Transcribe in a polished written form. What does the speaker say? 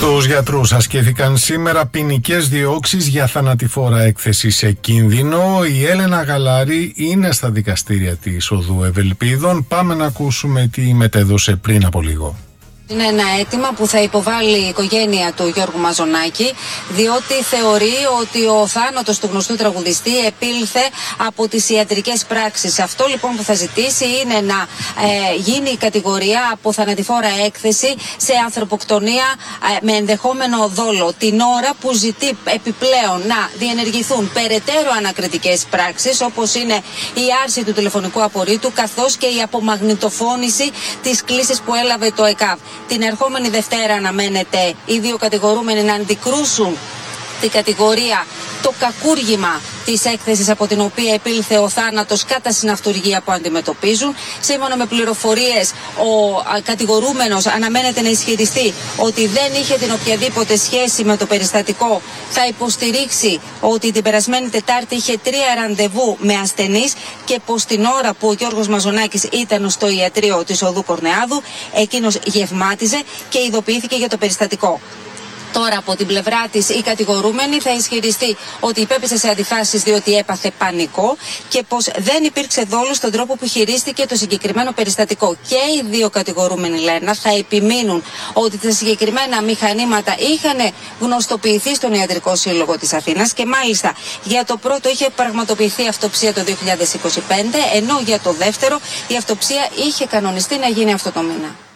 Στους γιατρούς ασκήθηκαν σήμερα ποινικές διώξεις για θανατηφόρα έκθεση σε κίνδυνο. Η Έλενα Γαλάρη είναι στα δικαστήρια της Οδού Ευελπίδων. Πάμε να ακούσουμε τι μετέδωσε πριν από λίγο. Είναι ένα αίτημα που θα υποβάλει η οικογένεια του Γιώργου Μαζονάκη, διότι θεωρεί ότι ο θάνατος του γνωστού τραγουδιστή επήλθε από τις ιατρικές πράξεις. Αυτό λοιπόν που θα ζητήσει είναι να γίνει η κατηγορία από θανατηφόρα έκθεση σε ανθρωποκτονία με ενδεχόμενο δόλο, την ώρα που ζητεί επιπλέον να διενεργηθούν περαιτέρω ανακριτικές πράξεις, όπως είναι η άρση του τηλεφωνικού απορρίτου, καθώς και η απομαγνητοφώνηση της κλήσης που έλαβε το ΕΚΑΒ. Την ερχόμενη Δευτέρα αναμένεται οι δύο κατηγορούμενοι να αντικρούσουν την κατηγορία, το κακούργημα της έκθεσης από την οποία επήλθε ο θάνατος κατά συναυτουργία που αντιμετωπίζουν. Σύμφωνα με πληροφορίες, ο κατηγορούμενος αναμένεται να ισχυριστεί ότι δεν είχε την οποιαδήποτε σχέση με το περιστατικό. Θα υποστηρίξει ότι την περασμένη Τετάρτη είχε 3 ραντεβού με ασθενείς και πως την ώρα που ο Γιώργος Μαζονάκης ήταν στο ιατρείο της Οδού Κορνεάδου, εκείνος γευμάτιζε και ειδοποιήθηκε για το περιστατικό. Τώρα από την πλευρά της η κατηγορούμενη θα ισχυριστεί ότι υπέπεσε σε αντιφάσεις διότι έπαθε πανικό και πως δεν υπήρξε δόλου στον τρόπο που χειρίστηκε το συγκεκριμένο περιστατικό. Και οι δύο κατηγορούμενοι, λένε, θα επιμείνουν ότι τα συγκεκριμένα μηχανήματα είχαν γνωστοποιηθεί στον Ιατρικό Σύλλογο της Αθήνας και μάλιστα για το πρώτο είχε πραγματοποιηθεί αυτοψία το 2025, ενώ για το δεύτερο η αυτοψία είχε κανονιστεί να γίνει αυτό το μήνα.